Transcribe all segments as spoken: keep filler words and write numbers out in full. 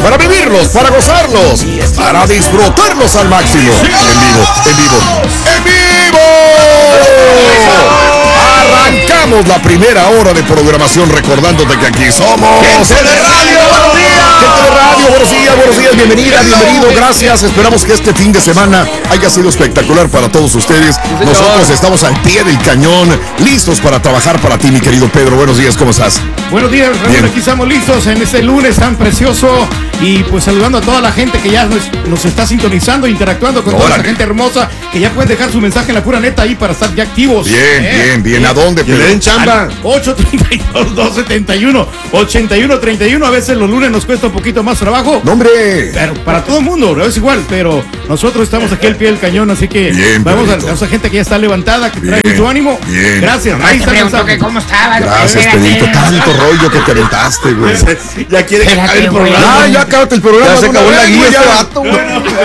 para vivirlos, para gozarlos, para disfrutarlos al máximo. En vivo, en vivo, en vivo. Arrancamos la primera hora de programación recordándote que aquí somos Gente de Radio, buenos días. Gente de Radio, buenos días, buenos días, bienvenida, bienvenido, gracias. Esperamos que este fin de semana haya sido espectacular para todos ustedes. Nosotros estamos al pie del cañón, listos para trabajar para ti, mi querido Pedro. Buenos días, ¿cómo estás? Buenos días, Raúl, aquí estamos listos en este lunes tan precioso y pues saludando a toda la gente que ya nos, nos está sintonizando, interactuando con Órale. toda esa gente hermosa, que ya pueden dejar su mensaje en la pura neta ahí para estar ya activos. Bien, eh, bien, bien. ¿A dónde? Que le den chamba. ocho treinta y dos, dos setenta y uno, ochenta y uno treinta y uno. A veces los lunes nos cuesta un poquito más trabajo. ¡No, hombre! Pero para todo el mundo, no es igual, pero nosotros estamos aquí al pie del cañón, así que bien, vamos a, a esa gente que ya está levantada, que bien, trae mucho ánimo. Bien. Gracias. Ahí está el mensaje. ¿Cómo estabas? Gracias, Pedrito. Tanto rollo que te aventaste, güey. Ya quiere que acabe el programa. Ah, ya acabate el programa. Ya se acabó la guía este vato, güey.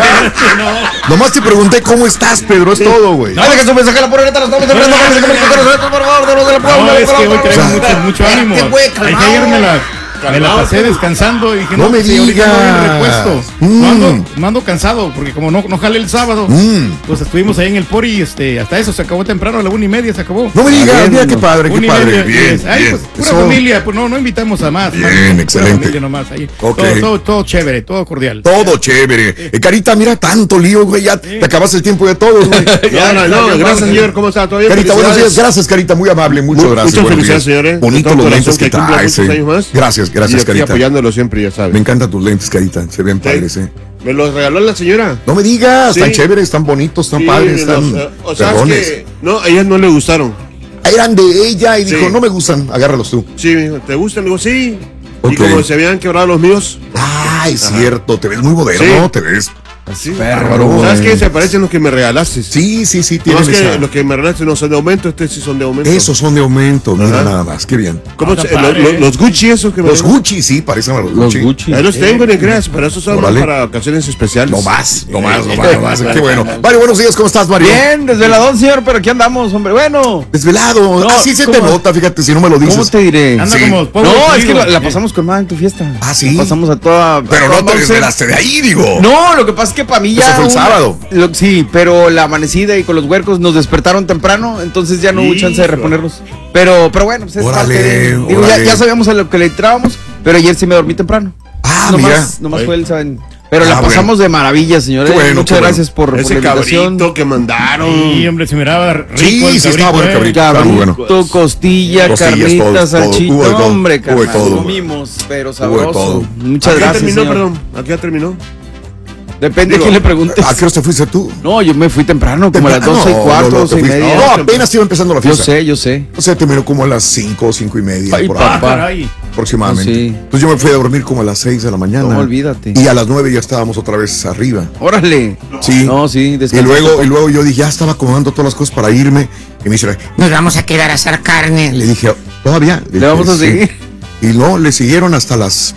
Nomás te pregunté cómo estás, Pedro, es todo, güey. No, deja su mensaje a la pura neta, nos estamos esperando. Por favor, de los de la No, es que hoy traigo mucho, mucho ánimo. Ayer me la, me la pasé descansando y dije, no, no me sí, digas. No repuesto. Mm. No, ando, no ando cansado, porque como no, no jalé el sábado, mm. pues estuvimos ahí en el pori y este, hasta eso se acabó temprano, a la una y media se acabó. No me digas, bien, mira qué padre, qué padre. Media, bien, ahí, bien. Pues, pura eso. familia, pues no, no invitamos a más. Bien, más, excelente. Familia nomás, ahí. Okay. Todo, todo, todo chévere, todo cordial. Todo chévere. Eh, Carita, mira tanto lío, güey, ya sí. te acabaste el tiempo de todo, güey. no, no, no, gracias, señor, ¿cómo está? ¿Todo bien? Carita, buenos días, gracias, Carita, muy amable, muchas Mu gracias. Muchas felicidades, señores. Bonitos los lentes que traes, eh. Gracias, gracias, Carita. Apoyándolo siempre, ya sabes. Me encantan tus lentes, Carita, se ven sí. padres, eh. Me los regaló la señora. No me digas, sí. están chéveres, están bonitos, están sí, padres, están los, o sea, es que, no, a ellas no le gustaron. Eran de ella y sí. dijo, no me gustan, agárralos tú. Sí, me dijo, ¿te gustan? Le digo, sí. Okay. Y como se habían quebrado los míos. Ah, es Ajá. cierto, te ves muy moderno, sí. te ves... Sí, perro. ¿Sabes qué? Se parecen los que me regalaste. Sí, sí, sí. No, es que esa... los que me regalaste no son de aumento, estos sí son de aumento. Esos son de aumento, mira nada más, qué bien. ¿Cómo ah, lo, lo, los Gucci esos que me Los Gucci, sí, parecen a los, los Gucci. Gucci. Ahí los tengo, ni creas, pero esos son vale. para ocasiones especiales. No más, no más, no más, no más. Qué bueno. Mario, buenos días, ¿cómo estás, Mario? Bien, desveladón, señor, pero aquí andamos, hombre. Bueno. Desvelado. No, así se ¿cómo? te nota, fíjate, si no me lo dices. ¿Cómo te diré? Anda sí. como No, es que la, la pasamos con madre en tu fiesta. Ah, sí. La pasamos a toda. Pero no te desvelaste de ahí, digo. No, lo que pasa es que para mí ya. Sábado. Lo, sí, pero la amanecida y con los huercos nos despertaron temprano, entonces ya no hubo chance de reponerlos. Pero, pero bueno, pues es órale, parte de, digo, ya, ya sabíamos a lo que le entrábamos, pero ayer sí me dormí temprano. Ah, nomás, mira. Nomás fue el, ¿saben? Pero ah, la pasamos bueno. de maravilla, señores. Bueno, muchas bueno. gracias por, ese por la invitación. Que mandaron. Sí, hombre, se miraba rico. Sí, el sí, estaba bueno el cabrito. Cabrito, bueno. costilla, Costillas, carnitas, salchicha. Hombre, carnal, todo. comimos, pero sabroso. Todo. Muchas ¿A gracias, terminó, señor. perdón? ¿A qué ya terminó? Depende Digo, de quién le preguntes. ¿A qué hora te fuiste tú? No, yo me fui temprano, como a las doce y cuarto, doce y media. No, apenas iba empezando la fiesta. Yo sé, yo sé. O sea, terminó como a las cinco, cinco y media. Ay, por papá. ahí, aproximadamente. Sí. Entonces yo me fui a dormir como a las seis de la mañana. No, olvídate. Y a las nueve ya estábamos otra vez arriba. Órale. Sí. No, sí, y luego, y luego yo dije, ya estaba acomodando todas las cosas para irme. Y me dice, nos vamos a quedar a asar carne. Le dije, ¿todavía? Le, ¿Le vamos a seguir? Sí. Y no, le siguieron hasta las...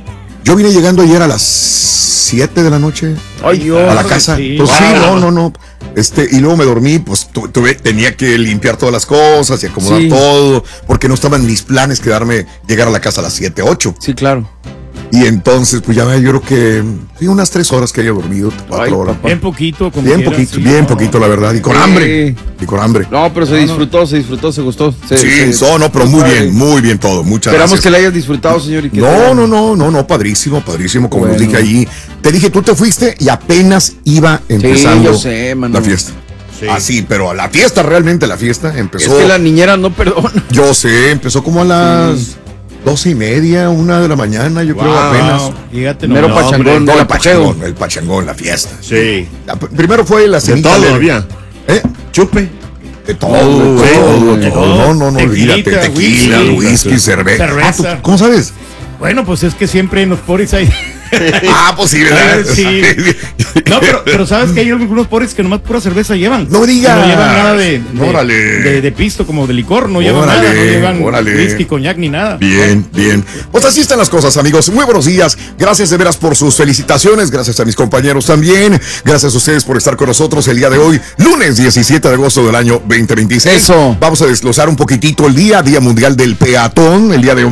Yo vine llegando ayer a las siete de la noche. Ay, Dios. A la casa. Sí, pues, wow. sí, no, no, no. Este, y luego me dormí, pues tu, tuve, tenía que limpiar todas las cosas y acomodar sí. todo, porque no estaban mis planes quedarme, llegar a la casa a las siete, ocho. Sí, claro. Y entonces, pues ya yo creo que sí, unas tres horas que haya dormido, cuatro Ay, horas. Bien poquito, como Bien quiera, poquito, sí, bien no. poquito, la verdad, y con sí. hambre. Y con hambre. No, pero se no, disfrutó, no. se disfrutó, se gustó. Se, sí, se, no, no, pero muy bien, muy bien todo. Muchas Esperamos gracias. que la hayas disfrutado, señor. Y que no, no, no, no, no, padrísimo, padrísimo, como bueno. nos dije allí. Te dije, tú te fuiste y apenas iba empezando sí, yo sé, mano. la fiesta. Sí. Así, pero la fiesta, realmente la fiesta empezó. Es que la niñera no perdona. Yo sé, empezó como a las sí. doce y media, una de la mañana, yo wow. creo apenas. Fíjate, Mero no, pachangón, no, el pachangón, el pachangón, la fiesta. Sí. La, primero fue la cenita. De todo había. ¿Eh? Chupe. De todo, oh, de todo, de todo. No, no, no, olvídate. Tequila, whisky, whisky cerveza. cerveza. Ah, ¿cómo sabes? Bueno, pues es que siempre en los poris hay... Ah, pues sí, ¿verdad? Sí. No, pero, pero sabes que hay algunos pobres que nomás pura cerveza llevan. No digas. No llevan nada de, de, órale. de, de pisto, como de licor, no llevan órale, nada, no llevan órale. whisky, coñac ni nada. Bien, bien. Pues así están las cosas, amigos. Muy buenos días. Gracias de veras por sus felicitaciones. Gracias a mis compañeros también. Gracias a ustedes por estar con nosotros el día de hoy, lunes diecisiete de agosto del año veinte veintiséis. Eso. Vamos a desglosar un poquitito el día, Día Mundial del Peatón. El día de hoy.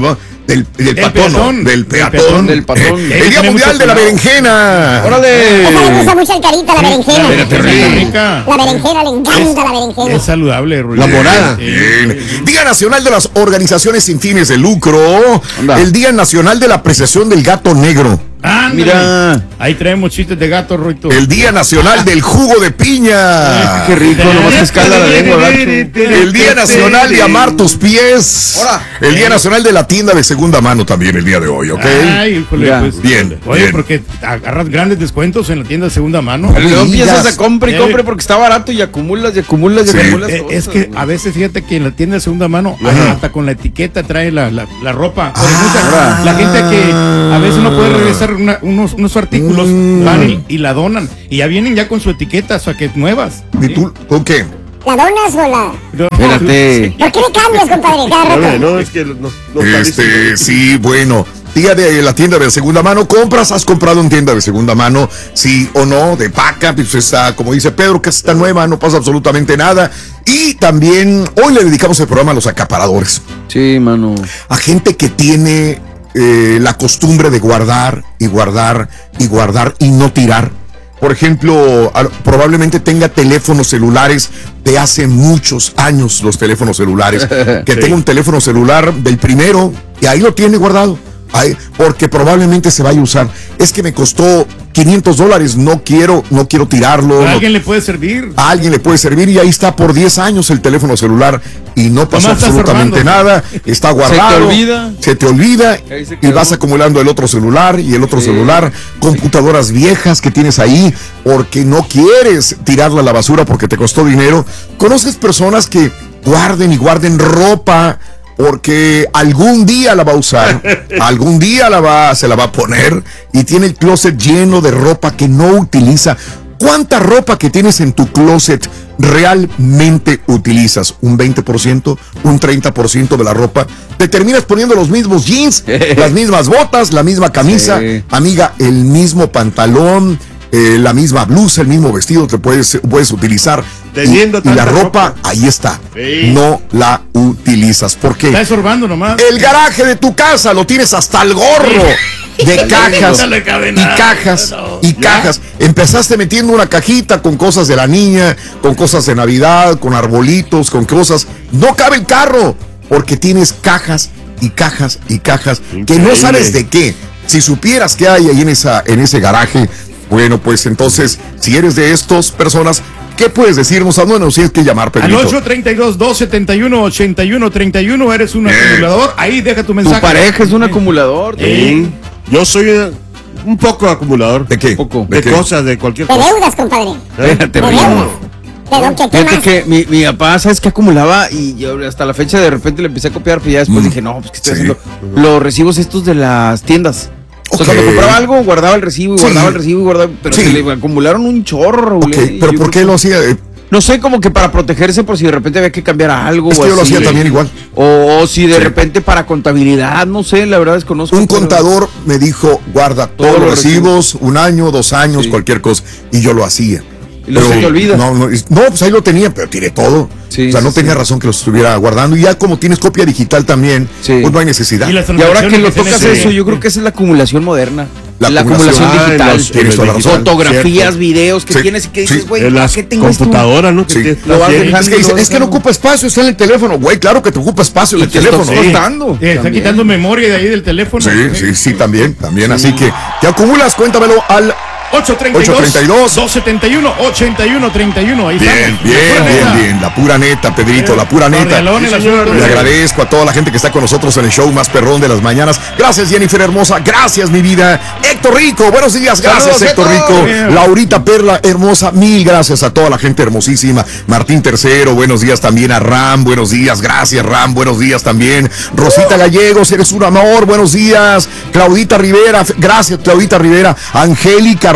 Del, del, Del patón, peatón. ¿no? Del Del peatón. peatón. Del patón. El, Hay que Día tener Mundial mucho de la cuidado. Berenjena. ¡Órale! Esa le gusta mucho al carita, la berenjena. La berenjena. La berenjena, le encanta la berenjena. Es saludable, Ruiz. La morada. Sí. Bien. Día Nacional de las Organizaciones Sin Fines de Lucro. Anda. El Día Nacional de la Apreciación del Gato Negro. Ándale. Mira. Ahí traemos chistes de gato, Ruito. El Día Nacional del Jugo de Piña. Qué rico, nomás que escala la lengua, gacho. El Día Nacional de Amar tus Pies. Ahora. El Día Nacional de la Tienda de Segunda Mano también el día de hoy, ¿ok? Ay, híjole, Ya. pues. Bien, Oye, bien. porque agarras grandes descuentos en la tienda de segunda mano. Pero luego digas. empiezas a comprar y Eh. compre porque está barato y acumulas y acumulas y Sí. acumulas Eh, cosas, es que güey. a veces fíjate que en la tienda de segunda mano Ajá. hasta con la etiqueta trae la, la, la ropa. Pero Ah. mucha- la gente que a veces no puede regresar una- unos, unos artículos Mm. van y, y la donan y ya vienen ya con su etiqueta, o sea que nuevas. ¿Y tú con qué? ¿La donas o la...? Espérate. ¿Por qué me cambias, compadre? Cada rato. No, no, es que no, no está Este, listo. sí, bueno. Día de la tienda de segunda mano. ¿Compras? ¿Has comprado en tienda de segunda mano? Sí o no, de paca. Pues está, como dice Pedro, que está nueva, no pasa absolutamente nada. Y también, hoy le dedicamos el programa a los acaparadores. Sí, mano. A gente que tiene eh, la costumbre de guardar y guardar y guardar y no tirar. Por ejemplo, a- probablemente tenga teléfonos celulares de hace muchos años, los teléfonos celulares. Que tenga un teléfono celular del primero y ahí lo tiene guardado. Ahí, porque probablemente se vaya a usar. Es que me costó quinientos dólares, no quiero, no quiero tirarlo. ¿A no- alguien le puede servir? a alguien le puede servir y ahí está por diez años el teléfono celular y no pasó Nomás está absolutamente sorbando. nada, está guardado, olvida. se te olvida Ahí se y quedó. vas acumulando el otro celular y el otro Sí. celular, computadoras viejas que tienes ahí porque no quieres tirarla a la basura porque te costó dinero. ¿Conoces personas que guarden y guarden ropa porque algún día la va a usar, algún día la va, se la va a poner y tiene el closet lleno de ropa que no utiliza? ¿Cuánta ropa que tienes en tu closet realmente utilizas? ¿Un veinte por ciento? ¿Un treinta por ciento de la ropa? Te terminas poniendo los mismos jeans, las mismas botas, la misma camisa, Sí. amiga, el mismo pantalón, eh, la misma blusa, el mismo vestido te puedes, puedes utilizar. Y, Teniendo y la tanta ropa, ropa. ahí está. Sí. No la utilizas. ¿Por qué? Está esorbando nomás. El garaje de tu casa lo tienes hasta el gorro de cajas No le cabe y nada. cajas No. y cajas. Empezaste metiendo una cajita con cosas de la niña, con cosas de Navidad, con arbolitos, con cosas. No cabe el carro porque tienes cajas y cajas y cajas que no Increíble. sabes de qué. Si supieras qué hay ahí en esa en ese garaje, bueno, pues entonces, si eres de estas personas, ¿qué puedes decirnos? ¿A dónde nos tienes que llamar, Al Pedrito? ocho treinta y dos, dos setenta y uno, ochenta y uno treinta y uno eres un Bien. acumulador. Ahí deja tu Tu mensaje. pareja es un acumulador. Sí. Yo soy eh, un poco acumulador. ¿De qué? Poco. De qué? cosas, de cualquier De cosa. deudas, compadre. Espérate, De Ruiz. deudas. ¿De lo que qué Fíjate más? que mi, mi papá, ¿sabes qué acumulaba? Y yo hasta la fecha de repente le empecé a copiar, pero ya después Mm. dije, no, pues ¿qué estoy Sí. haciendo? Los recibos estos de las tiendas. O sea, Ok. cuando compraba algo, guardaba el recibo y Sí. guardaba el recibo y guardaba, pero Sí. se le acumularon un chorro, Ok, güey. pero Yo ¿por creo qué que- lo hacía? Eh, No sé, como que para protegerse por si de repente había que cambiar algo. Es o que yo lo así. hacía también igual. O, o si de Sí. repente para contabilidad, no sé, la verdad desconozco. Un pero- contador me dijo, guarda todos Todos los los recibos, un año, dos años, Sí. cualquier cosa. Y yo lo hacía. Y luego se te olvida. No, no, es- no, pues ahí lo tenía, pero tiré todo. Sí, o sea, no sí, tenía sí. razón que lo estuviera guardando. Y ya como tienes copia digital también, Sí. pues no hay necesidad. Y las Y ahora que lo transacciones tocas tienen eso, que- yo creo que esa es la acumulación moderna. La La, acumulación. acumulación, Ah, en digital. los- Tienes toda la razón. Fotografías, Cierto. videos que Sí, tienes y que sí. dices, güey, En ¿para las qué tengo esto? computadoras, ¿no? Que Sí. tienes- Lo vas tienes- dejando. Es que, dice, es que no ocupa espacio, está en el teléfono. Güey, claro que te ocupa espacio Y el te teléfono. está Sí, costando. Eh, está También. quitando memoria de ahí del teléfono. sí, sí, también, también. Así que te acumulas, cuéntamelo al... ocho treinta y dos, ocho treinta y dos. dos setenta y uno, ochenta y uno treinta y uno. Ahí Bien, estamos. bien, La pura bien, neta. bien. La pura neta, Pedrito, la pura neta. Cordialón el asunto. Le agradezco a toda la gente que está con nosotros en el show más perrón de las mañanas. Gracias, Jennifer hermosa. Gracias, mi vida. Héctor Rico, buenos días. Gracias, Saludos, Héctor Héctor. Rico. Bien. Laurita Perla, hermosa. Mil gracias a toda la gente hermosísima. Martín Tercero, buenos días también a Ram. Buenos días. Gracias, Ram. Buenos días también. Rosita Gallegos, eres un amor. Buenos días. Claudita Rivera. Gracias, Claudita Rivera. Angélica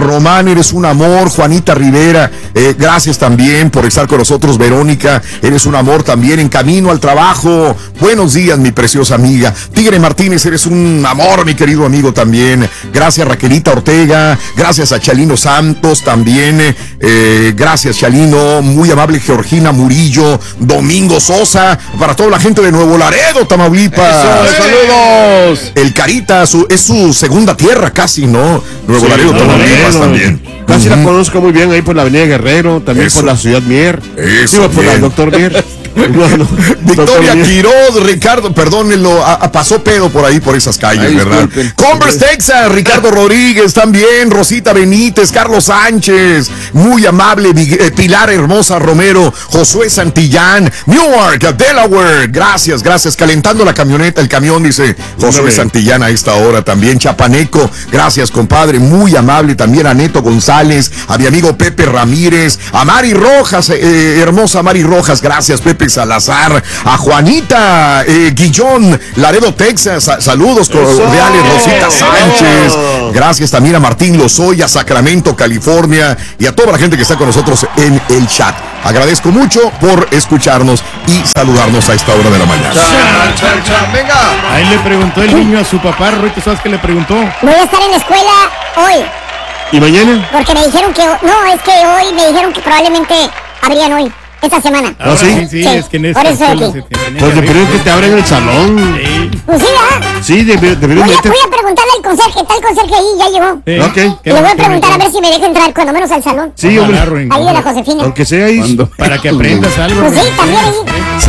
Román, eres un amor. Juanita Rivera, eh, gracias también por estar con nosotros. Verónica, eres un amor también. En camino al trabajo, buenos días, mi preciosa amiga. Tigre Martínez, eres un amor, mi querido amigo también. Gracias, Raquelita Ortega. Gracias a Chalino Santos también. Eh, gracias, Chalino. Muy amable, Georgina Murillo. Domingo Sosa. Para toda la gente de Nuevo Laredo, Tamaulipas. Eso, saludos. El Carita, su, es su segunda tierra casi, ¿no? Nuevo Sí, Laredo, no, Tamaulipas Laredo. también. Casi Ujú. la conozco muy bien ahí por la Avenida Guerrero, también Eso. por la Ciudad Mier. Eso, Digo, por la bien. Doctor Mier. No, no, Victoria Doctor Mier. Quiroz, Ricardo, perdónenlo, a, a pasó pedo por ahí, por esas calles, Ay, ¿verdad? disculpen. Converse, Texas, Ricardo Rodríguez también, Rosita Benítez, Carlos Sánchez, muy amable, Vig- eh, Pilar Hermosa Romero, Josué Santillán, Newark, Delaware, gracias, gracias, calentando la camioneta, el camión, dice Josué Ándale. Santillán a esta hora también, Chapaneco, gracias, compadre, muy amable también a Neto González, a mi amigo Pepe Ramírez, a Mari Rojas, eh, hermosa Mari Rojas, gracias, Pepe Salazar, a Juanita eh, Guillón, Laredo, Texas, sa- saludos cordiales, Rosita Sánchez, gracias también a Martín Lozoya, Sacramento, California, y a toda la gente que está con nosotros en el chat. Agradezco mucho por escucharnos y saludarnos a esta hora de la mañana. Chan, chan, chan, venga. Ahí le preguntó el niño a su papá, Roy, ¿tú sabes qué le preguntó? Voy a estar en la escuela hoy, ¿Y mañana? porque me dijeron que... No, es que hoy me dijeron que probablemente abrían hoy, esta semana. ¿Ah, sí? sí, sí, Sí, es que en por esta eso escuela aquí. se tiene Pues que deberían que abrir. te abran el salón. Sí, Pues sí, ¿verdad? Sí, debe- deberían Voy a, meter. voy a preguntarle al conserje, está el conserje ahí, ya llegó. sí. Ok. Qué Y le voy a qué preguntar a rico. ver si me deja entrar, cuando menos al salón. Sí, hombre. Ojalá, Roy, Ahí de la ojalá. Josefina. Aunque sea ahí. Para que aprendas algo. Pues sí, Roy. también ahí.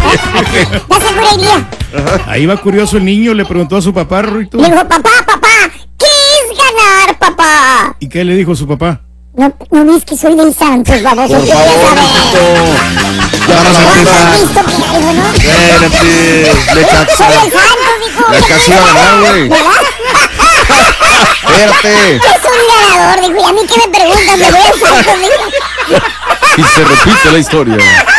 ¿Eh? Ya seguro iría. Ahí va curioso el niño, le preguntó a su papá, Roy, ¿tú? Le dijo, papá, papá, ¿qué es ganar, papá? ¿Y qué le dijo su papá? No, no ves que soy del Santos, baboso. Por ¿Qué voy a favor, saber? Tito. Ya van a ¿Cuándo has empezar. visto que algo, no? Espérate. Le Soy cansó. del Santos, dijo. La casi va a ganar, güey. ¿Verdad? Espérate. Yo soy un ganador, dijo. Y a mí que me preguntan, me voy al Santos, dijo. Y se repite la historia.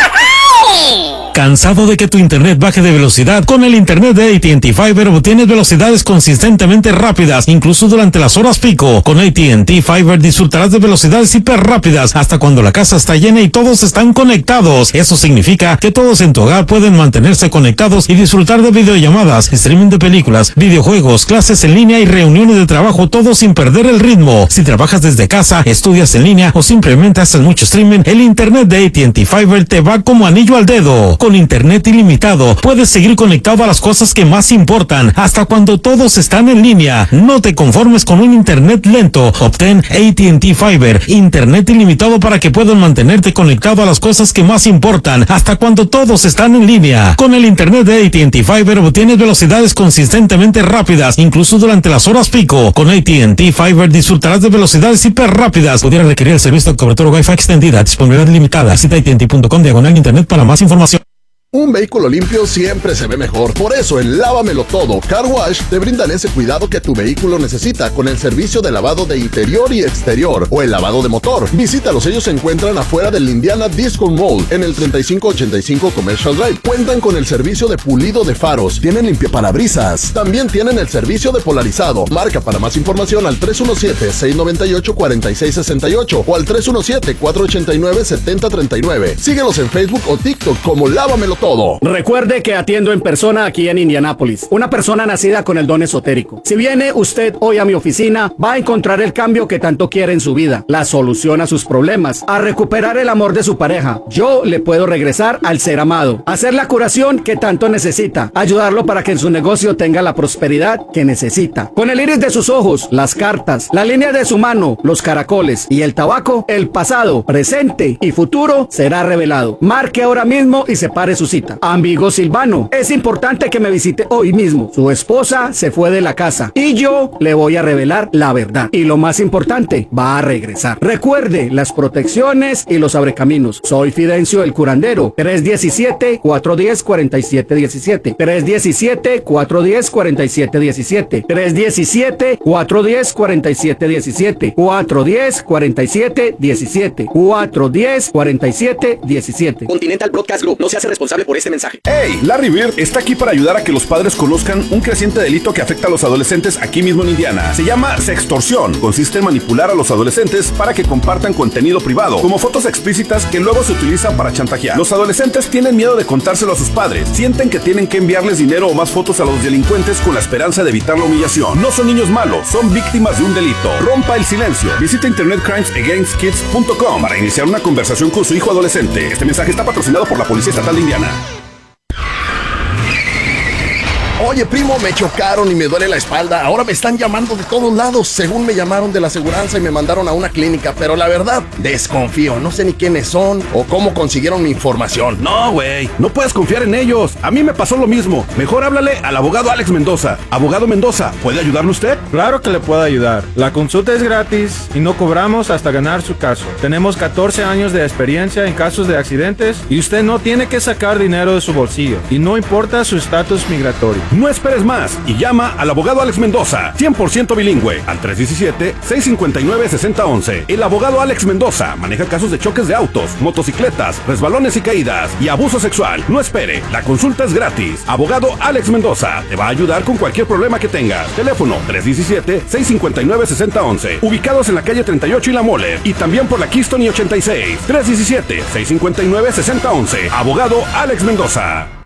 ¿Cansado de que tu internet baje de velocidad? Con el internet de A T and T Fiber obtienes velocidades consistentemente rápidas, incluso durante las horas pico. Con A T and T Fiber disfrutarás de velocidades hiper rápidas hasta cuando la casa está llena y todos están conectados. Eso significa que todos en tu hogar pueden mantenerse conectados y disfrutar de videollamadas, streaming de películas, videojuegos, clases en línea y reuniones de trabajo, todo sin perder el ritmo. Si trabajas desde casa, estudias en línea o simplemente haces mucho streaming, el internet de A T and T Fiber te va como anillo al dedo. Con internet ilimitado, puedes seguir conectado a las cosas que más importan, hasta cuando todos están en línea. No te conformes con un internet lento. Obtén A T and T Fiber, internet ilimitado para que puedas mantenerte conectado a las cosas que más importan, hasta cuando todos están en línea. Con el internet de A T and T Fiber obtienes velocidades consistentemente rápidas, incluso durante las horas pico. Con A T and T Fiber disfrutarás de velocidades hiper rápidas. Pudiera requerir el servicio de cobertura Wi-Fi extendida, disponibilidad limitada. Visita A T and T punto com diagonal internet para más información. Un vehículo limpio siempre se ve mejor. Por eso en Lávamelo Todo Car Wash te brindan ese cuidado que tu vehículo necesita con el servicio de lavado de interior y exterior o el lavado de motor. Visítalos, ellos se encuentran afuera del Indiana Disco Mall en el treinta y cinco ochenta y cinco Commercial Drive. Cuentan con el servicio de pulido de faros, tienen limpiaparabrisas, también tienen el servicio de polarizado. Marca para más información al tres uno siete, seis nueve ocho, cuatro seis seis ocho o al tres uno siete, cuatro ocho nueve, siete cero tres nueve. Síguelos en Facebook o TikTok como Lávamelo Todo. Recuerde que atiendo en persona aquí en Indianápolis. Una persona nacida con el don esotérico. Si viene usted hoy a mi oficina, va a encontrar el cambio que tanto quiere en su vida, la solución a sus problemas, a recuperar el amor de su pareja. Yo le puedo regresar al ser amado, hacer la curación que tanto necesita, ayudarlo para que en su negocio tenga la prosperidad que necesita. Con el iris de sus ojos, las cartas, la línea de su mano, los caracoles y el tabaco, el pasado, presente y futuro será revelado. Marque ahora mismo y separe su cita. Amigo Silvano, es importante que me visite hoy mismo. Su esposa se fue de la casa y yo le voy a revelar la verdad. Y lo más importante, va a regresar. Recuerde las protecciones y los abrecaminos. Soy Fidencio el curandero. tres uno siete, cuatro uno cero, cuatro siete uno siete. tres uno siete, cuatro uno cero, cuatro siete uno siete. tres uno siete, cuatro uno cero, cuatro siete uno siete. cuatro uno cero, cuatro siete uno siete. cuatro uno cero, cuatro siete uno siete. Continental Broadcast Group no se hace responsable responsable por este mensaje. ¡Hey! Larry Bird está aquí para ayudar a que los padres conozcan un creciente delito que afecta a los adolescentes aquí mismo en Indiana. Se llama sextorsión. Consiste en manipular a los adolescentes para que compartan contenido privado, como fotos explícitas que luego se utilizan para chantajear. Los adolescentes tienen miedo de contárselo a sus padres. Sienten que tienen que enviarles dinero o más fotos a los delincuentes con la esperanza de evitar la humillación. No son niños malos, son víctimas de un delito. Rompa el silencio. Visita internet crimes against kids punto com para iniciar una conversación con su hijo adolescente. Este mensaje está patrocinado por la Policía Estatal de Indiana. Oye, primo, me chocaron y me duele la espalda. Ahora me están llamando de todos lados. Según me llamaron de la aseguranza y me mandaron a una clínica. Pero la verdad, desconfío. No sé ni quiénes son o cómo consiguieron mi información. No, güey. No puedes confiar en ellos. A mí me pasó lo mismo. Mejor háblale al abogado Alex Mendoza. Abogado Mendoza, ¿puede ayudarle usted? Claro que le puedo ayudar. La consulta es gratis y no cobramos hasta ganar su caso. Tenemos catorce años de experiencia en casos de accidentes y usted no tiene que sacar dinero de su bolsillo. Y no importa su estatus migratorio. No esperes más y llama al abogado Alex Mendoza, cien por ciento bilingüe, al tres uno siete, seis cinco nueve, seis cero uno uno. El abogado Alex Mendoza maneja casos de choques de autos, motocicletas, resbalones y caídas y abuso sexual. No espere, la consulta es gratis. Abogado Alex Mendoza te va a ayudar con cualquier problema que tengas. Teléfono tres uno siete, seis cinco nueve, seis cero uno uno. Ubicados en la calle treinta y ocho y La Mole y también por la Keystone y ochenta y seis. tres uno siete, seis cinco nueve, seis cero uno uno. Abogado Alex Mendoza.